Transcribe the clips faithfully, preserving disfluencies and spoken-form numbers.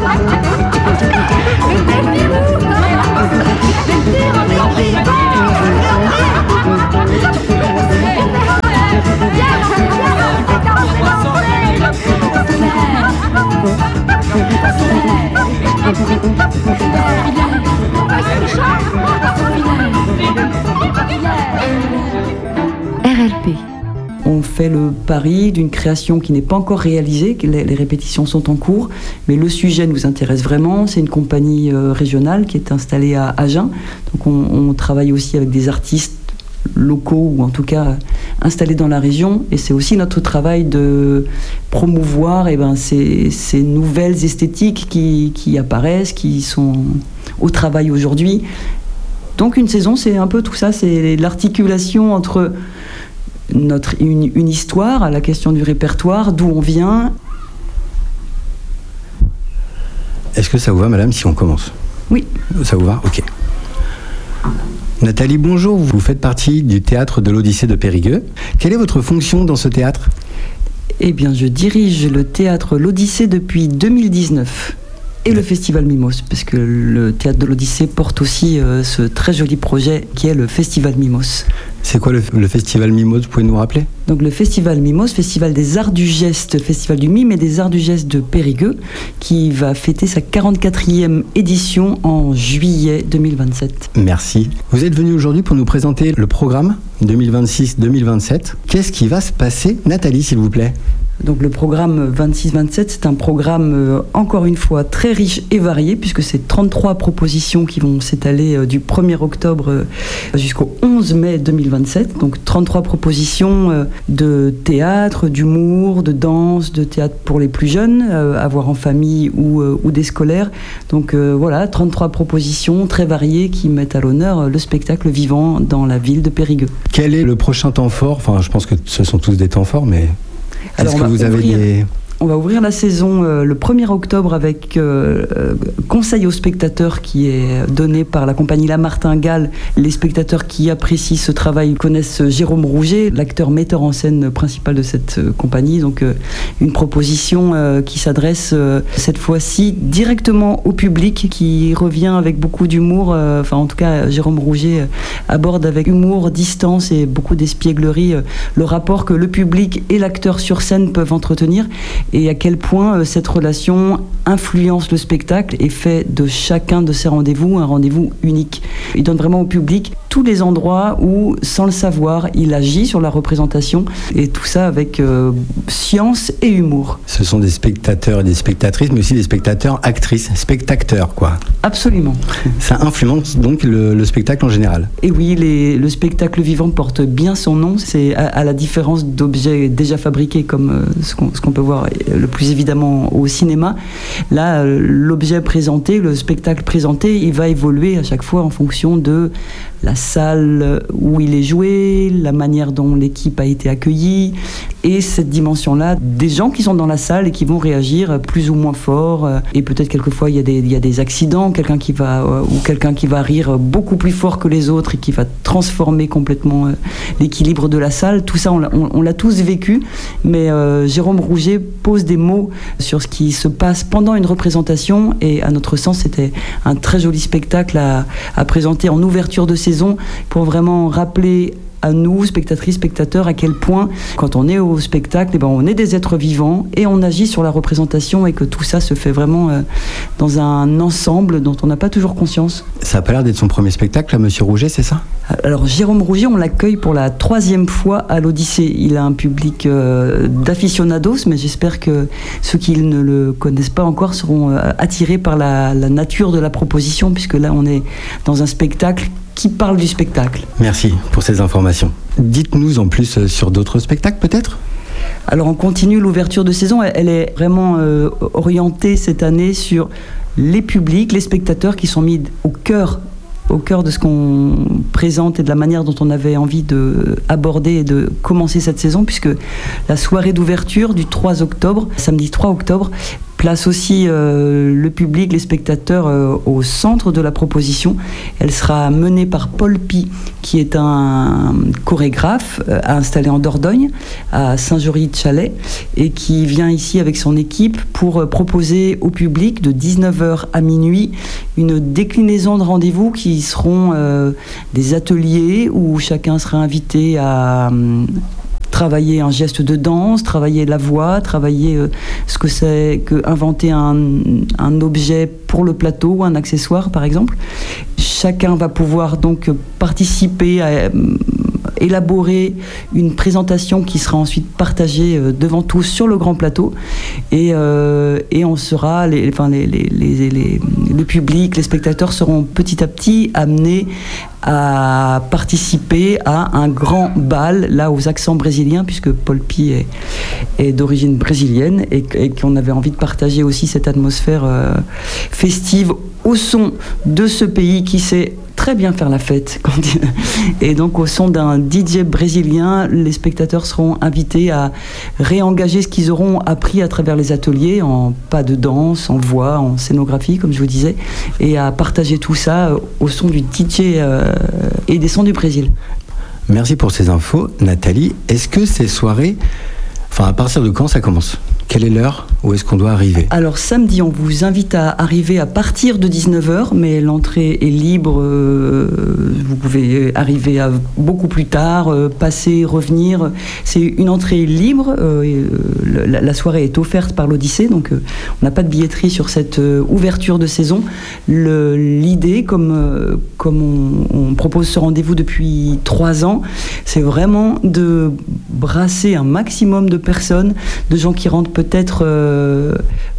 R L P. On fait le pari d'une création qui n'est pas encore réalisée, les, les répétitions sont en cours, mais le sujet nous intéresse vraiment. C'est une compagnie euh, régionale qui est installée à Agen. Donc on, on travaille aussi avec des artistes locaux ou en tout cas installés dans la région, et c'est aussi notre travail de promouvoir eh ben, ces, ces nouvelles esthétiques qui, qui apparaissent, qui sont au travail aujourd'hui. Donc une saison, c'est un peu tout ça, c'est l'articulation entre notre, une, une histoire, à la question du répertoire, d'où on vient. Est-ce que ça vous va, madame, si on commence ? Oui. Ça vous va ? Ok. Nathalie, bonjour, vous faites partie du théâtre de l'Odyssée de Périgueux. Quelle est votre fonction dans ce théâtre ? Eh bien, je dirige le théâtre l'Odyssée depuis deux mille dix-neuf. Et le Festival Mimos, parce que le Théâtre de l'Odyssée porte aussi euh, ce très joli projet qui est le Festival Mimos. C'est quoi le, le Festival Mimos, vous pouvez nous rappeler ? Donc le Festival Mimos, Festival des Arts du Geste, Festival du Mime et des Arts du Geste de Périgueux, qui va fêter sa quarante-quatrième édition en juillet deux mille vingt-sept. Merci. Vous êtes venu aujourd'hui pour nous présenter le programme deux mille vingt-six deux mille vingt-sept. Qu'est-ce qui va se passer ? Nathalie, s'il vous plaît. Donc le programme vingt-six vingt-sept, c'est un programme euh, encore une fois très riche et varié, puisque c'est trente-trois propositions qui vont s'étaler euh, du premier octobre euh, jusqu'au onze mai deux mille vingt-sept. Donc trente-trois propositions euh, de théâtre, d'humour, de danse, de théâtre pour les plus jeunes, euh, à voir en famille ou, euh, ou des scolaires. Donc euh, voilà, trente-trois propositions très variées qui mettent à l'honneur euh, le spectacle vivant dans la ville de Périgueux. Quel est le prochain temps fort ? Enfin, je pense que ce sont tous des temps forts, mais... Alors, Est-ce que vous avez ouvrir, des... On va ouvrir la saison euh, le premier octobre avec euh, euh, conseil aux spectateurs qui est donné par la compagnie La Martingale. Les spectateurs qui apprécient ce travail connaissent Jérôme Rouget, l'acteur metteur en scène principal de cette euh, compagnie. Donc euh, une proposition euh, qui s'adresse euh, cette fois-ci directement au public, qui revient avec beaucoup d'humour. Euh, enfin en tout cas Jérôme Rouget euh, aborde avec humour, distance et beaucoup d'espièglerie euh, le rapport que le public et l'acteur sur scène peuvent entretenir, et à quel point euh, cette relation influence le spectacle et fait de chacun de ces rendez-vous un rendez-vous unique. Il donne vraiment au public tous les endroits où, sans le savoir, il agit sur la représentation, et tout ça avec euh, science et humour. Ce sont des spectateurs et des spectatrices, mais aussi des spectateurs, actrices, spectateurs, quoi. Absolument. Ça influence donc le, le spectacle en général. Et oui, les, le spectacle vivant porte bien son nom. C'est à, à la différence d'objets déjà fabriqués, comme euh, ce, qu'on, ce qu'on peut voir le plus évidemment au cinéma. Là, euh, l'objet présenté, le spectacle présenté, il va évoluer à chaque fois en fonction de la salle où il est joué, la manière dont l'équipe a été accueillie, et cette dimension-là des gens qui sont dans la salle et qui vont réagir plus ou moins fort. Et peut-être quelquefois il y a des, il y a des accidents, quelqu'un qui va, euh, ou quelqu'un qui va rire beaucoup plus fort que les autres et qui va transformer complètement euh, l'équilibre de la salle. Tout ça, on l'a, on, on l'a tous vécu, mais euh, Jérôme Rouget pose des mots sur ce qui se passe pendant une représentation, et à notre sens, c'était un très joli spectacle à, à présenter en ouverture de saison pour vraiment rappeler à nous, spectatrices, spectateurs, à quel point, quand on est au spectacle, eh ben, on est des êtres vivants et on agit sur la représentation, et que tout ça se fait vraiment euh, dans un ensemble dont on n'a pas toujours conscience. Ça n'a pas l'air d'être son premier spectacle, là, Monsieur Rouget, c'est ça ? Alors, Jérôme Rouget, on l'accueille pour la troisième fois à l'Odyssée. Il a un public euh, d'aficionados, mais j'espère que ceux qui ne le connaissent pas encore seront euh, attirés par la, la nature de la proposition, puisque là, on est dans un spectacle qui parle du spectacle. Merci pour ces informations. Dites-nous en plus sur d'autres spectacles, peut-être ? Alors, on continue l'ouverture de saison. Elle est vraiment euh, orientée cette année sur les publics, les spectateurs qui sont mis au cœur au cœur de ce qu'on présente et de la manière dont on avait envie d'aborder et de commencer cette saison, puisque la soirée d'ouverture du trois octobre, samedi trois octobre, place aussi euh, le public, les spectateurs euh, au centre de la proposition. Elle sera menée par Paul Pi, qui est un chorégraphe euh, installé en Dordogne, à Saint-Jory-de-Chalais, et qui vient ici avec son équipe pour euh, proposer au public de dix-neuf heures à minuit une déclinaison de rendez-vous qui seront euh, des ateliers où chacun sera invité à euh, travailler un geste de danse, travailler la voix, travailler euh, ce que c'est que inventer un, un objet pour le plateau ou un accessoire par exemple. Chacun va pouvoir donc participer à euh, élaborer une présentation qui sera ensuite partagée euh, devant tous sur le grand plateau et, euh, et on sera, les, enfin, les, les, les, les, le public, les spectateurs seront petit à petit amenés à participer à un grand bal, là aux accents brésiliens, puisque Paul Pi est, est d'origine brésilienne et, et qu'on avait envie de partager aussi cette atmosphère euh, festive au son de ce pays qui sait très bien faire la fête. Et donc au son d'un D J brésilien, les spectateurs seront invités à réengager ce qu'ils auront appris à travers les ateliers en pas de danse, en voix, en scénographie comme je vous disais, et à partager tout ça au son du D J euh, et des sons du Brésil. Merci pour ces infos, Nathalie. Est-ce que ces soirées, enfin à partir de quand ça commence ? Quelle est l'heure? Où est-ce qu'on doit arriver? Alors samedi, on vous invite à arriver à partir de dix-neuf heures, mais l'entrée est libre. Euh, vous pouvez arriver à beaucoup plus tard, euh, passer, revenir. C'est une entrée libre. Euh, la, la soirée est offerte par l'Odyssée, donc euh, on n'a pas de billetterie sur cette euh, ouverture de saison. Le, l'idée, comme, euh, comme on, on propose ce rendez-vous depuis trois ans, c'est vraiment de brasser un maximum de personnes, de gens qui rentrent peut-être euh,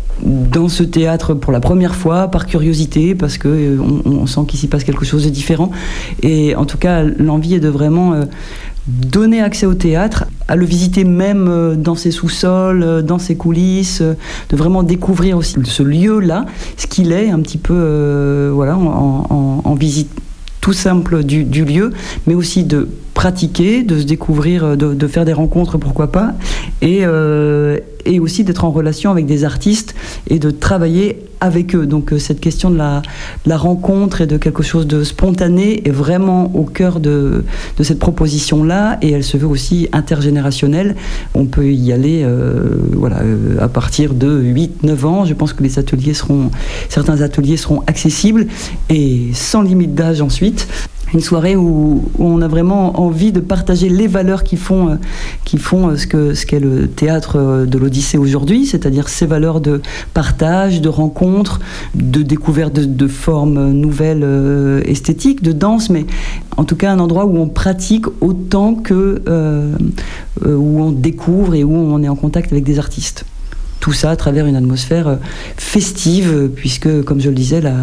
dans ce théâtre pour la première fois, par curiosité, parce qu'on euh, on sent qu'il s'y passe quelque chose de différent. Et en tout cas, l'envie est de vraiment euh, donner accès au théâtre, à le visiter même euh, dans ses sous-sols, euh, dans ses coulisses, euh, de vraiment découvrir aussi ce lieu-là, ce qu'il est, un petit peu euh, voilà, en, en, en visite tout simple du, du lieu, mais aussi de pratiquer, de se découvrir, de, de faire des rencontres, pourquoi pas, et, euh, et aussi d'être en relation avec des artistes et de travailler avec eux. Donc cette question de la, de la rencontre et de quelque chose de spontané est vraiment au cœur de, de cette proposition-là, et elle se veut aussi intergénérationnelle. On peut y aller euh, voilà, euh, à partir de huit neuf ans. Je pense que les ateliers seront, certains ateliers seront accessibles et sans limite d'âge ensuite. Une soirée où, où on a vraiment envie de partager les valeurs qui font, euh, qui font euh, ce, que, ce qu'est le théâtre euh, de l'Odyssée aujourd'hui, c'est-à-dire ces valeurs de partage, de rencontre, de découverte de, de formes nouvelles euh, esthétiques, de danse, mais en tout cas un endroit où on pratique autant que euh, euh, où on découvre et où on est en contact avec des artistes. Tout ça à travers une atmosphère festive, puisque, comme je le disais, la,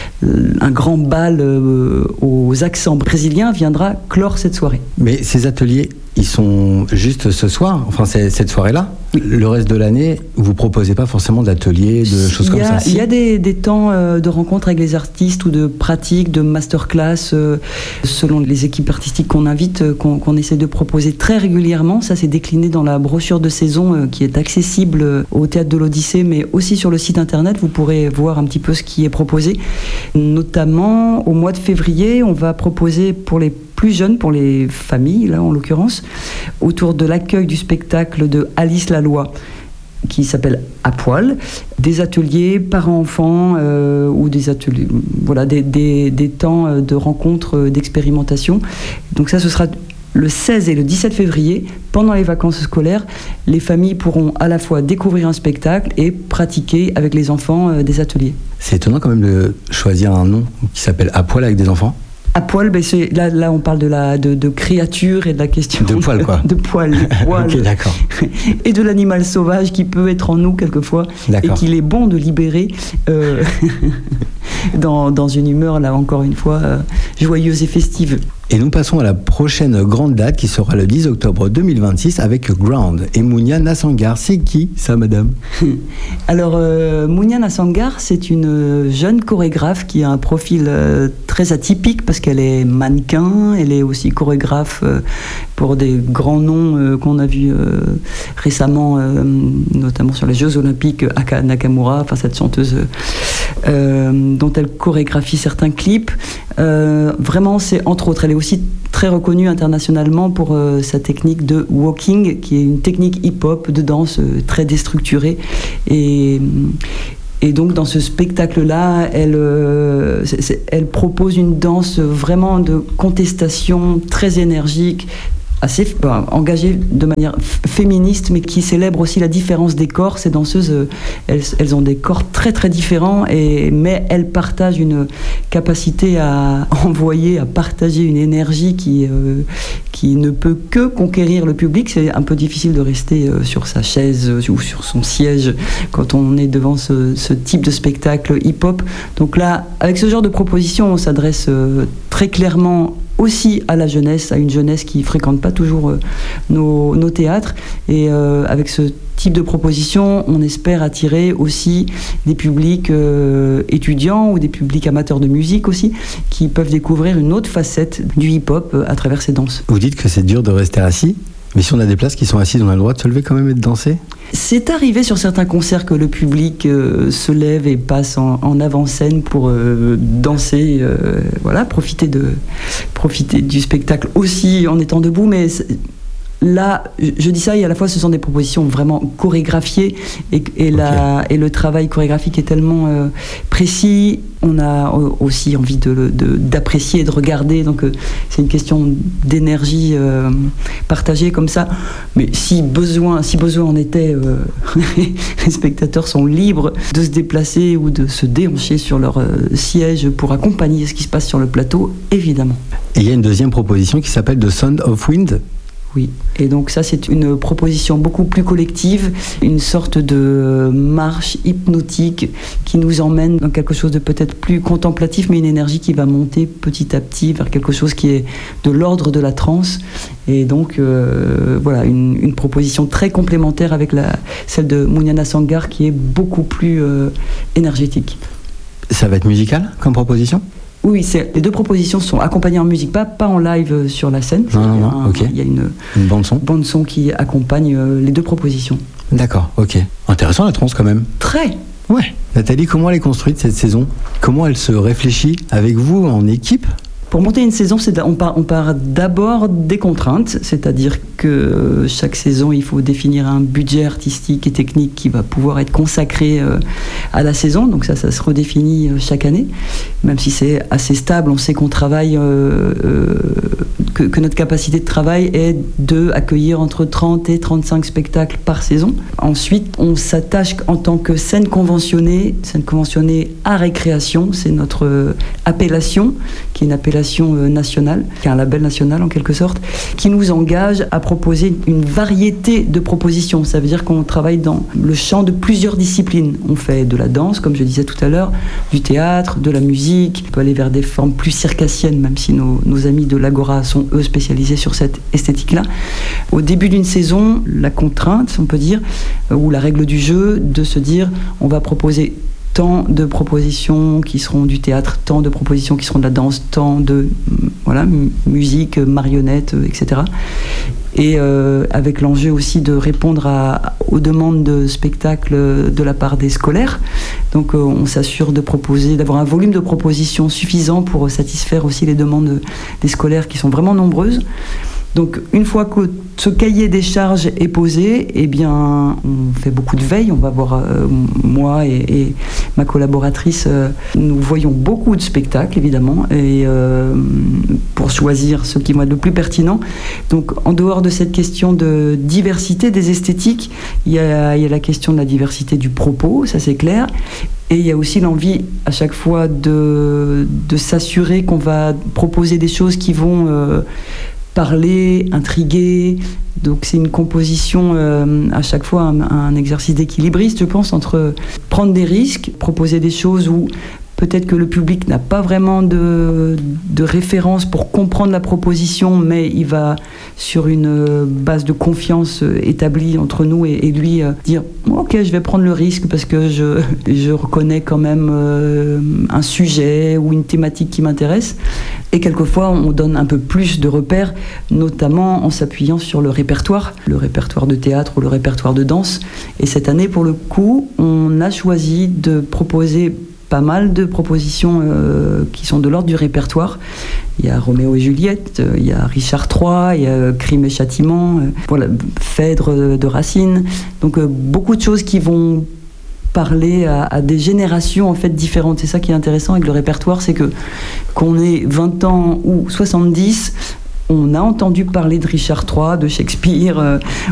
un grand bal euh, aux accents brésiliens viendra clore cette soirée. Mais ces ateliers, ils sont juste ce soir, enfin c'est cette soirée-là. Oui. Le reste de l'année, vous proposez pas forcément d'ateliers, de choses comme ça? Il y a des, des temps euh, de rencontres avec les artistes ou de pratiques, de masterclass, euh, selon les équipes artistiques qu'on invite, euh, qu'on, qu'on essaie de proposer très régulièrement. Ça, c'est décliné dans la brochure de saison euh, qui est accessible euh, au Théâtre de l'Odyssée, mais aussi sur le site internet. Vous pourrez voir un petit peu ce qui est proposé. Notamment, au mois de février, on va proposer pour les plus jeunes, pour les familles, là en l'occurrence, autour de l'accueil du spectacle de Alice Laloy, qui s'appelle À Poil, des ateliers parents-enfants euh, ou des ateliers, voilà, des, des, des temps de rencontres, d'expérimentation. Donc ça, ce sera le seize et le dix-sept février, pendant les vacances scolaires. Les familles pourront à la fois découvrir un spectacle et pratiquer avec les enfants euh, des ateliers. C'est étonnant quand même de choisir un nom qui s'appelle À Poil avec des enfants. À poil, ben c'est, là, là on parle de, la, de, de créature et de la question de poil, quoi. De poil, poil. Ok, d'accord. Et de l'animal sauvage qui peut être en nous quelquefois, d'accord. Et qu'il est bon de libérer euh, dans, dans une humeur, là encore une fois, euh, joyeuse et festive. Et nous passons à la prochaine grande date qui sera le dix octobre deux mille vingt-six avec Ground et Mounia Nassangar. C'est qui ça, madame? Alors, euh, Mounia Nassangar, c'est une jeune chorégraphe qui a un profil euh, très atypique parce qu'elle est mannequin, elle est aussi chorégraphe euh, pour des grands noms euh, qu'on a vus euh, récemment, euh, notamment sur les Jeux Olympiques, Aka Nakamura, enfin cette chanteuse euh, dont elle chorégraphie certains clips. Euh, vraiment, c'est entre autres, elle est aussi très reconnue internationalement pour euh, sa technique de walking, qui est une technique hip-hop de danse euh, très déstructurée. Et, et donc, dans ce spectacle-là, elle, euh, c'est, c'est, elle propose une danse vraiment de contestation, très énergique, assez bah, engagée de manière f- féministe, mais qui célèbre aussi la différence des corps. Ces danseuses, euh, elles, elles ont des corps très très différents, et, mais elles partagent une capacité à envoyer, à partager une énergie qui, euh, qui ne peut que conquérir le public. C'est un peu difficile de rester euh, sur sa chaise euh, ou sur son siège quand on est devant ce, ce type de spectacle hip-hop. Donc là, avec ce genre de proposition, on s'adresse euh, très clairement aussi à la jeunesse, à une jeunesse qui ne fréquente pas toujours euh, nos, nos théâtres. Et euh, avec ce type de proposition, on espère attirer aussi des publics euh, étudiants ou des publics amateurs de musique aussi, qui peuvent découvrir une autre facette du hip-hop euh, à travers ces danses. Vous dites que c'est dur de rester assis, mais si on a des places qui sont assises, on a le droit de se lever quand même et de danser? C'est arrivé sur certains concerts que le public euh, se lève et passe en, en avant-scène pour euh, danser, euh, voilà, profiter, de, profiter du spectacle aussi en étant debout, mais là, je dis ça, et à la fois ce sont des propositions vraiment chorégraphiées, et, et, la, okay. et le travail chorégraphique est tellement euh, précis, on a aussi envie de, de, d'apprécier et de regarder, donc euh, c'est une question d'énergie euh, partagée comme ça. Mais si besoin, si besoin en était, euh, les spectateurs sont libres de se déplacer ou de se déhancher sur leur euh, siège pour accompagner ce qui se passe sur le plateau, évidemment. Et il y a une deuxième proposition qui s'appelle The Sound of Wind. Oui, et donc ça c'est une proposition beaucoup plus collective, une sorte de marche hypnotique qui nous emmène dans quelque chose de peut-être plus contemplatif, mais une énergie qui va monter petit à petit vers quelque chose qui est de l'ordre de la transe. Et donc euh, voilà, une, une proposition très complémentaire avec la, celle de Mounia Nassangar qui est beaucoup plus euh, énergétique. Ça va être musical comme proposition ? Oui, c'est, les deux propositions sont accompagnées en musique, pas, pas en live sur la scène. Non, non, non, ok. Il y a une, une bande-son. bande-son qui accompagne les deux propositions. D'accord, ok. Intéressant la trance quand même. Très. Ouais. Nathalie, comment elle est construite cette saison ? Comment elle se réfléchit avec vous en équipe ? Pour monter une saison, c'est, on, part, on part d'abord des contraintes, c'est-à-dire que chaque saison, il faut définir un budget artistique et technique qui va pouvoir être consacré euh, à la saison. Donc ça, ça se redéfinit euh, chaque année. Même si c'est assez stable, on sait qu'on travaille, euh, euh, que, que notre capacité de travail est d'accueillir entre trente et trente-cinq spectacles par saison. Ensuite, on s'attache en tant que scène conventionnée, scène conventionnée à récréation, c'est notre euh, appellation, qui est une appellation nationale, qui est un label national en quelque sorte, qui nous engage à proposer une variété de propositions. Ça veut dire qu'on travaille dans le champ de plusieurs disciplines. On fait de la danse, comme je disais tout à l'heure, du théâtre, de la musique, on peut aller vers des formes plus circassiennes, même si nos, nos amis de l'Agora sont eux spécialisés sur cette esthétique-là. Au début d'une saison, la contrainte, on peut dire, ou la règle du jeu, de se dire on va proposer tant de propositions qui seront du théâtre, tant de propositions qui seront de la danse, tant de voilà, musique, marionnettes, et cetera. Et euh, avec l'enjeu aussi de répondre à, aux demandes de spectacles de la part des scolaires. Donc euh, on s'assure de proposer, d'avoir un volume de propositions suffisant pour satisfaire aussi les demandes des scolaires qui sont vraiment nombreuses. Donc une fois que ce cahier des charges est posé, eh bien on fait beaucoup de veille. On va voir, euh, moi et, et ma collaboratrice, euh, nous voyons beaucoup de spectacles évidemment, et euh, pour choisir ceux qui vont être le plus pertinents. Donc en dehors de cette question de diversité des esthétiques, il y a, il y a la question de la diversité du propos, ça c'est clair. Et il y a aussi l'envie à chaque fois de, de s'assurer qu'on va proposer des choses qui vont euh, parler, intriguer. Donc c'est une composition euh, à chaque fois un, un exercice d'équilibriste, je pense, entre prendre des risques, proposer des choses où peut-être que le public n'a pas vraiment de, de référence pour comprendre la proposition, mais il va sur une base de confiance établie entre nous et, et lui euh, dire ok, je vais prendre le risque parce que je, je reconnais quand même euh, un sujet ou une thématique qui m'intéresse. Et quelquefois on donne un peu plus de repères, notamment en s'appuyant sur le répertoire, le répertoire de théâtre ou le répertoire de danse. Et cette année, pour le coup, on a choisi de proposer pas mal de propositions euh, qui sont de l'ordre du répertoire. Il y a Roméo et Juliette, euh, il y a Richard trois, il y a Crime et Châtiment, euh, voilà, Phèdre de, de Racine. Donc euh, beaucoup de choses qui vont parler à, à des générations en fait différentes. C'est ça qui est intéressant avec le répertoire, c'est que qu'on ait vingt ans ou soixante-dix, on a entendu parler de Richard trois, de Shakespeare, euh,